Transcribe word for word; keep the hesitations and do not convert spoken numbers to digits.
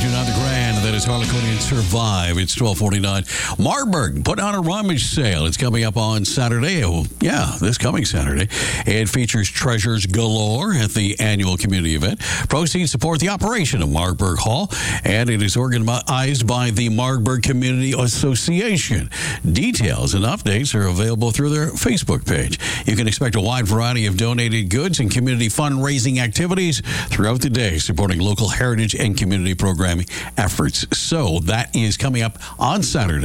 You're Not the Grand. That is Harlequin Survive. It's twelve forty-nine. Marburg put on a rummage sale. It's coming up on Saturday. Oh, yeah, this coming Saturday. It features treasures galore at the annual community event. Proceeds support the operation of Marburg Hall, and it is organized by the Marburg Community Association. Details and updates are available through their Facebook page. You can expect a wide variety of donated goods and community fundraising activities throughout the day, supporting local heritage and community programming efforts. So that is coming up on Saturday.